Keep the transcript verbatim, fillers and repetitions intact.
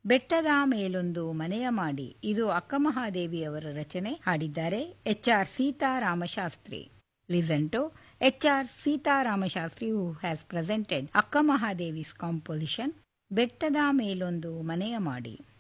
ಬೆಟ್ಟದ ಮೇಲೊಂದು ಮನೆಯ ಮಾಡಿ. ಇದು ಅಕ್ಕಮಹಾದೇವಿಯವರ ರಚನೆ. ಹಾಡಿದ್ದಾರೆ H R Sitaramashastri. Listen to H R Sitaramashastri who has presented ಅಕ್ಕಮಹಾದೇವಿ's composition ಬೆಟ್ಟದ ಮೇಲೊಂದು ಮನೆಯ ಮಾಡಿ.